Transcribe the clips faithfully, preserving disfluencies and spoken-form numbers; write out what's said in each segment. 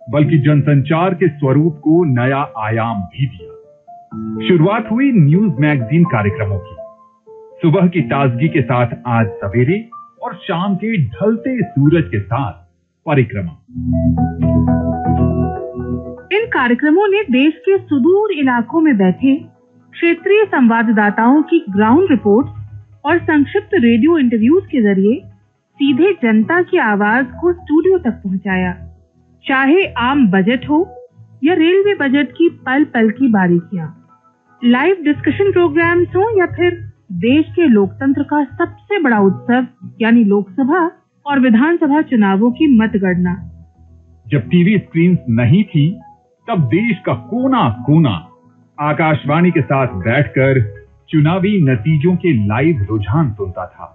बल्कि जनसंचार के स्वरूप को नया आयाम भी दिया। शुरुआत हुई न्यूज मैगजीन कार्यक्रमों की। सुबह की ताजगी के साथ आज सवेरे और शाम के ढलते सूरज के साथ परिक्रमा। इन कार्यक्रमों ने देश के सुदूर इलाकों में बैठे क्षेत्रीय संवाददाताओं की ग्राउंड रिपोर्ट और संक्षिप्त रेडियो इंटरव्यूज के जरिए सीधे जनता की आवाज को स्टूडियो तक पहुंचाया। चाहे आम बजट हो या रेलवे बजट की पल पल की बारीकियां, लाइव डिस्कशन प्रोग्राम्स हो या फिर देश के लोकतंत्र का सबसे बड़ा उत्सव यानी लोकसभा और विधानसभा चुनावों की मतगणना। जब टीवी स्क्रीन नहीं थी तब देश का कोना कोना आकाशवाणी के साथ बैठकर चुनावी नतीजों के लाइव रुझान सुनता था।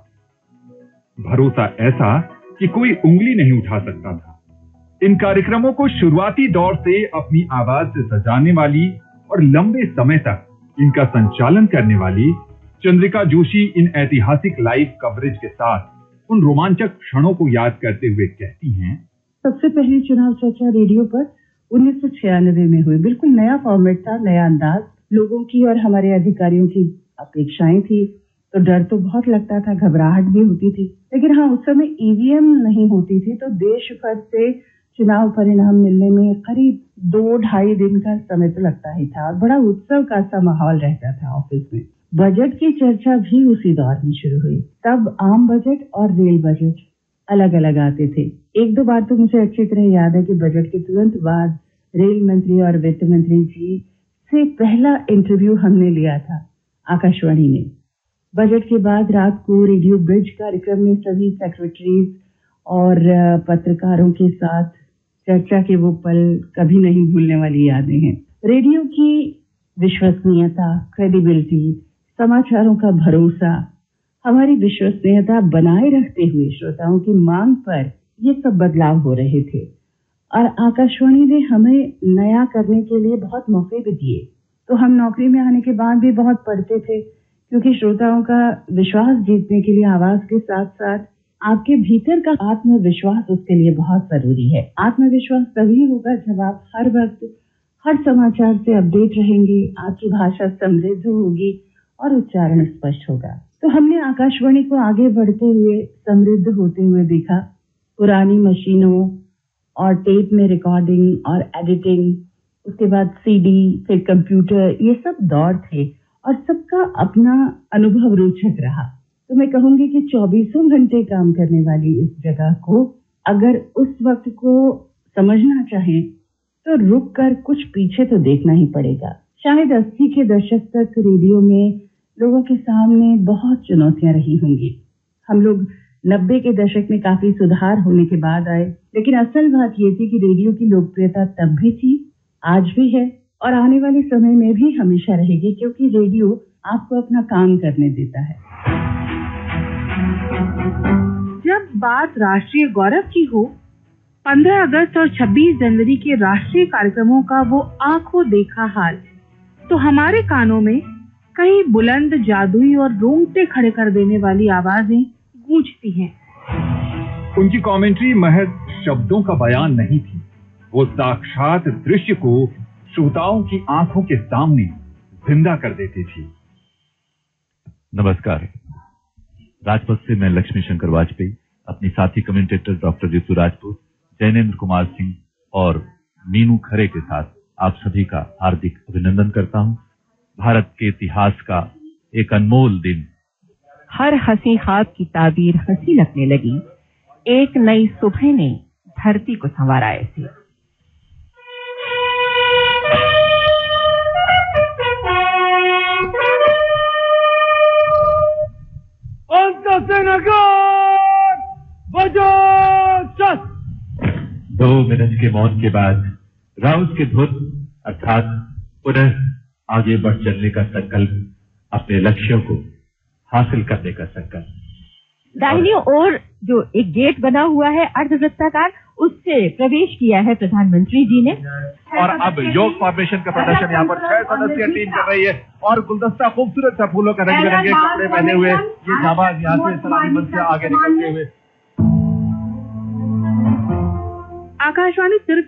भरोसा ऐसा कि कोई उंगली नहीं उठा सकता था। इन कार्यक्रमों को शुरुआती दौर से अपनी आवाज से सजाने वाली और लंबे समय तक इनका संचालन करने वाली चंद्रिका जोशी इन ऐतिहासिक लाइव कवरेज के साथ उन रोमांचक क्षणों को याद करते हुए कहती हैं, सबसे पहली चुनाव चर्चा रेडियो पर उन्नीस सौ छियानवे में हुई। बिल्कुल नया फॉर्मेट था, नया अंदाज, लोगों की और हमारे अधिकारियों की अपेक्षाएं थी, तो डर तो बहुत लगता था, घबराहट भी होती थी। लेकिन हाँ, उस समय ईवीएम नहीं होती थी, तो देश भर से चुनाव परिणाम मिलने में करीब दो ढाई दिन का समय तो लगता ही था और बड़ा उत्सव का सा माहौल रहता था ऑफिस में। बजट की चर्चा भी उसी दौर में शुरू हुई। तब आम बजट और रेल बजट अलग अलग आते थे। एक दो बार तो मुझे अच्छी तरह याद है कि बजट के तुरंत बाद रेल मंत्री और वित्त मंत्री जी से पहला इंटरव्यू हमने लिया था आकाशवाणी ने। बजट के बाद रात को रेडियो ब्रिज कार्यक्रम में सभी सेक्रेटरीज और पत्रकारों के साथ चर्चा के वो पल कभी नहीं भूलने वाली यादें हैं। रेडियो की विश्वसनीयता, क्रेडिबिलिटी, समाचारों का भरोसा, हमारी विश्वसनीयता बनाए रखते हुए श्रोताओं की मांग पर ये सब बदलाव हो रहे थे और आकाशवाणी ने हमें नया करने के लिए बहुत मौके भी दिए। तो हम नौकरी में आने के बाद भी बहुत पढ़ते थे, क्योंकि श्रोताओं का विश्वास जीतने के लिए आवाज के साथ साथ आपके भीतर का आत्मविश्वास उसके लिए बहुत जरूरी है। आत्मविश्वास तभी होगा जब आप हर वक्त हर समाचार से अपडेट रहेंगे, आपकी भाषा समृद्ध होगी और उच्चारण स्पष्ट होगा। तो हमने आकाशवाणी को आगे बढ़ते हुए, समृद्ध होते हुए देखा। पुरानी मशीनों और टेप में रिकॉर्डिंग और एडिटिंग, उसके बाद सीडी, फिर कंप्यूटर, ये सब दौर थे और सबका अपना अनुभव रोचक रहा। तो मैं कहूंगी कि चौबीसों घंटे काम करने वाली इस जगह को अगर उस वक्त को समझना चाहें तो रुक कर कुछ पीछे तो देखना ही पड़ेगा। शायद अस्सी के दशक तक रेडियो में लोगों के सामने बहुत चुनौतियां रही होंगी। हम लोग नब्बे के दशक में काफी सुधार होने के बाद आए, लेकिन असल बात ये थी कि रेडियो की लोकप्रियता तब भी थी, आज भी है और आने वाले समय में भी हमेशा रहेगी, क्योंकि रेडियो आपको अपना काम करने देता है। जब बात राष्ट्रीय गौरव की हो, पंद्रह अगस्त और छब्बीस जनवरी के राष्ट्रीय कार्यक्रमों का वो आंखों देखा हाल, तो हमारे कानों में कई बुलंद, जादुई और रोंगटे खड़े कर देने वाली आवाजें गूंजती हैं। उनकी कमेंट्री महज शब्दों का बयान नहीं थी, वो साक्षात दृश्य को श्रोताओं की आंखों के सामने जिंदा कर देती थी। नमस्कार, राजपथ से मैं लक्ष्मी शंकर वाजपेयी अपनी साथी कमेंटेटर डॉक्टर ऋतु राजपूत, जैनेन्द्र कुमार सिंह और मीनू खरे के साथ आप सभी का हार्दिक अभिनंदन करता हूं। भारत के इतिहास का एक अनमोल दिन। हर हंसी ख्वाब की ताबीर हंसी लगने लगी, एक नई सुबह ने धरती को संवारा ऐसे। दो मिनट के मौन के बाद राउज के धुन अर्थात पुनः आगे बढ़ चलने का संकल्प, अपने लक्ष्यों को हासिल करने का संकल्प। दाहिनी ओर जो एक गेट बना हुआ है अर्धवृत्ताकार, उससे प्रवेश किया है प्रधानमंत्री जी ने। और अब योग फॉर्मेशन का प्रदर्शन यहाँ पर छह सदस्यीय टीम कर रही है और गुलदस्ता खूबसूरत सा फूलों का रंग बिरंगे कपड़े पहने हुए ये जाबाज यहाँ से सलामी मंच से आगे निकलते हुए। आकाशवाणी सिर्फ